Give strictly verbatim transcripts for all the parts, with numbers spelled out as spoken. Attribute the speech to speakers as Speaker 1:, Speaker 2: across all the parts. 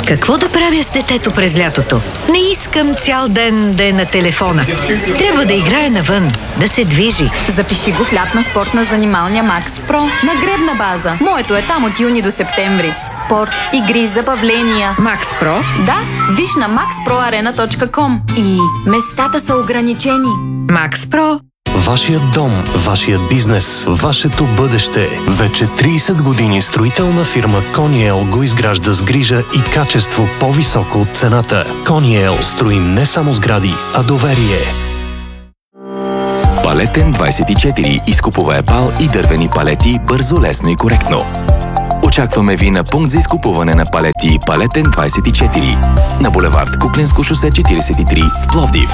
Speaker 1: Какво да правя с детето през лятото? Не искам цял ден да е на телефона. Трябва да играе навън, да се движи.
Speaker 2: Запиши го в лятна спортна занималния Max Pro на гребна база. Моето е там от юни до септември. Спорт, игри, забавления.
Speaker 1: Max Pro?
Speaker 2: Да, виж на макс про арена точка ком. И местата са ограничени.
Speaker 1: Max Pro.
Speaker 3: Вашият дом, вашият бизнес, вашето бъдеще. Вече трийсет години строителна фирма Кониел го изгражда с грижа и качество по-високо от цената. Кониел строим не само сгради, а доверие.
Speaker 4: Палетен двайсет и четири. Изкупува епал и дървени палети бързо, лесно и коректно. Очакваме ви на пункт за изкупуване на палети Палетен двайсет и четири на булевард Куклинско шосе четирийсет и три в Пловдив.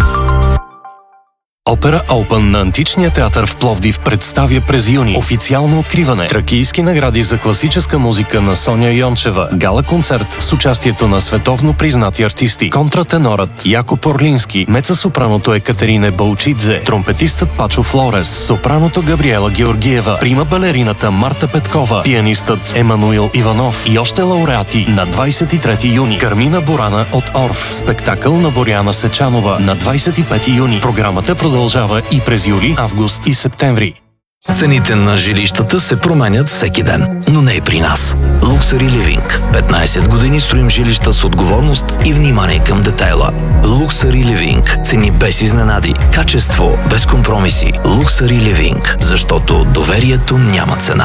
Speaker 3: Опера Open на Античния театър в Пловдив представя през юни официално откриване. Тракийски награди за класическа музика на Соня Йончева. Гала-концерт с участието на световно признати артисти. Контратенорът Яко Порлински, мецасопраното Екатерине Балчидзе, тромпетистът Пачо Флорес, сопраното Габриела Георгиева, прима балерината Марта Петкова, пианистът Емануил Иванов и още лауреати на двайсет и трети юни. Кармина Борана от Орф, спектакъл на Боряна Сечанова на двайсет и пети юни. Програмата продължава и през юли, август и септември.
Speaker 5: Цените на жилищата се променят всеки ден, но не и при нас. Luxury Living. петнайсет години строим жилища с отговорност и внимание към детайла. Luxury Living. Цени без изненади. Качество без компромиси. Luxury Living. Защото доверието няма цена.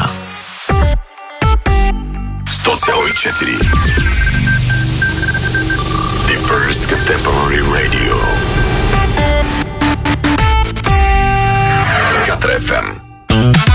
Speaker 6: сто цяло и четири The first contemporary radio. Катра еф ем.